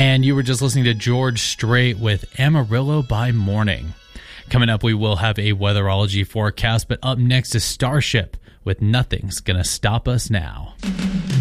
And you were just listening to George Strait with Amarillo by Morning. Coming up, we will have a weatherology forecast, but up next is Starship with Nothing's Gonna Stop Us Now.